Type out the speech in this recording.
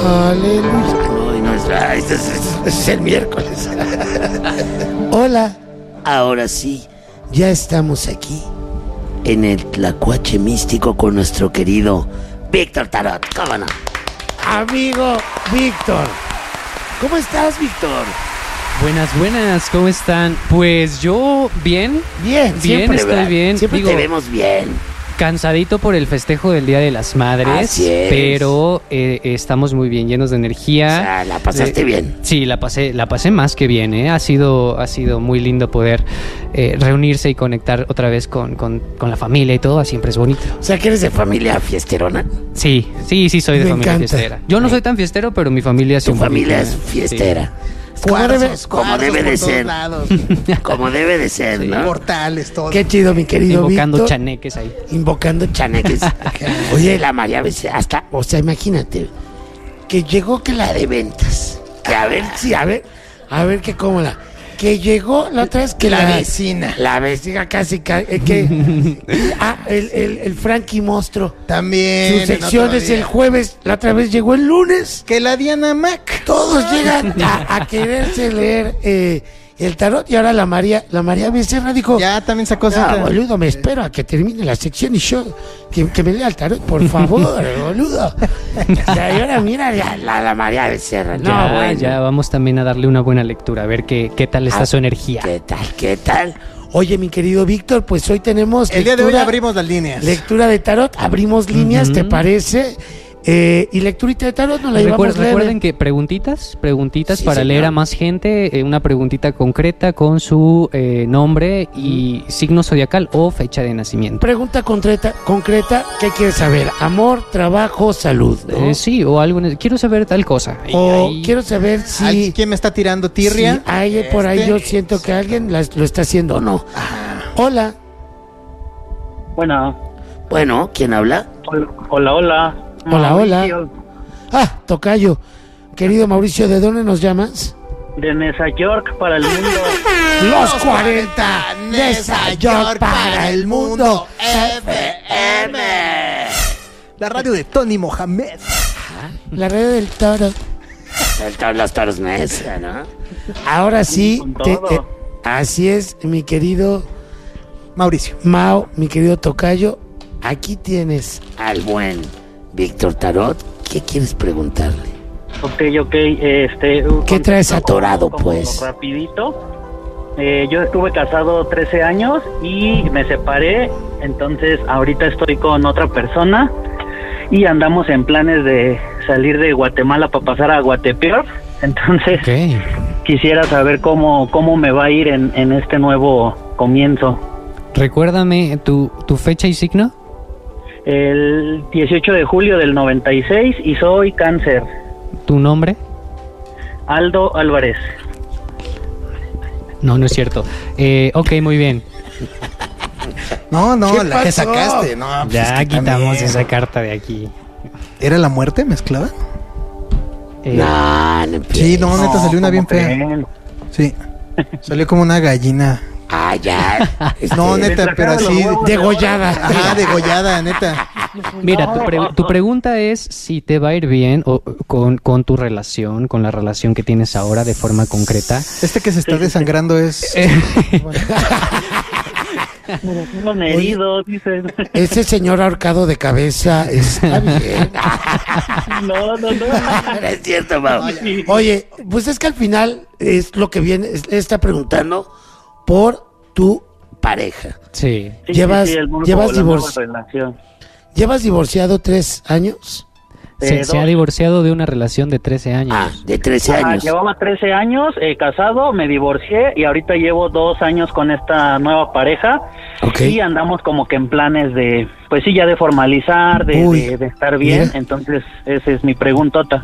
Aleluya. No, no es el miércoles. Hola. Ahora sí, ya estamos aquí en el Tlacuache Místico con nuestro querido Víctor Tarot. ¿Cómo no? Amigo Víctor. ¿Cómo estás, Víctor? Buenas, ¿cómo están? Pues yo bien, siempre, estoy ¿verdad? bien. Siempre te vemos bien. Cansadito por el festejo del Día de las Madres, pero estamos muy bien, llenos de energía. O sea, ¿la pasaste bien? Sí, la pasé más que bien, ¿eh? Ha sido muy lindo poder reunirse y conectar otra vez con la familia y todo, siempre es bonito. O sea, ¿que eres de familia fiesterona? Sí, soy de familia fiestera. Yo no soy tan fiestero, pero mi familia sí. Tu familia es fiestera. Sí. Como debe de ser. Como debe de ser, sí, ¿no? Portales, todo. Qué chido, mi querido Invocando Víctor. chaneques ahí. Invocando chaneques. Oye, la María, hasta, o sea, imagínate, que llegó que la de ventas. Que a ver que cómo la... Que llegó la otra vez que la vecina. La vecina casi el Frankie Monstruo. También. Sus secciones el jueves, la otra vez llegó el lunes. Que la Diana Mac. Todos llegan a quererse leer el tarot y ahora la María Becerra dijo... Ya también sacó boludo, me espero a que termine la sección y yo que me lea el tarot, por favor, boludo. Y ahora mira la María Becerra. Ya vamos también a darle una buena lectura, a ver qué tal está su energía. ¿Qué tal? Oye, mi querido Víctor, pues hoy tenemos el día de hoy abrimos las líneas. Lectura de tarot, abrimos líneas, ¿te parece? Y lecturita de tarot no la llevamos leve. Recuerden que preguntitas sí, para leer a más gente, una preguntita concreta con su nombre y signo zodiacal o fecha de nacimiento. Pregunta concreta, ¿qué quieres saber? Amor, trabajo, salud, ¿no? Sí, o algo, quiero saber tal cosa. Quiero saber si... ¿Quién me está tirando tirria? Si por ahí yo siento que alguien lo está haciendo o no. Hola. Bueno, ¿quién habla? Hola. Hola. Tocayo. Querido Mauricio, ¿de dónde nos llamas? De Nueva York para el mundo. Los 40, Nueva York para el mundo. FM. La radio de Tony Mohamed. La radio del toro. Los toros mesa, ¿no? Ahora sí, así es, mi querido Mauricio. Mi querido Tocayo. Aquí tienes al buen Víctor Tarot. ¿Qué quieres preguntarle? Ok. ¿Qué traes atorado, pues? Rapidito. Yo estuve casado 13 años y me separé. Entonces, ahorita estoy con otra persona y andamos en planes de salir de Guatemala para pasar a Guatepeor. Entonces, quisiera saber cómo me va a ir en este nuevo comienzo. Recuérdame tu fecha y signo. El 18 de julio del 96 y soy cáncer. ¿Tu nombre? Aldo Álvarez. No es cierto. Ok, muy bien. No, la que sacaste. No, pues ya quitamos esa carta de aquí. ¿Era la muerte mezclada? No. Sí, neta salió una bien fea. Sí, salió como una gallina. Ya. No, neta, pero así degollada. Degollada, neta. Mira, tu pregunta es si te va a ir bien con tu relación, con la relación que tienes ahora de forma concreta. Que se está desangrando es... Unos heridos, dicen. Ese señor ahorcado de cabeza está bien. No. No es cierto, Mau. Oye, pues es que al final es lo que viene, está preguntando por tu pareja. Sí. ¿Llevas divorciado 3 años? Se ha divorciado de una relación de 13 años. De 13 años. Llevaba 13 años casado, me divorcié y ahorita llevo 2 años con esta nueva pareja. Y andamos como que en planes de, pues sí, ya de formalizar, de estar bien. Entonces, esa es mi preguntota.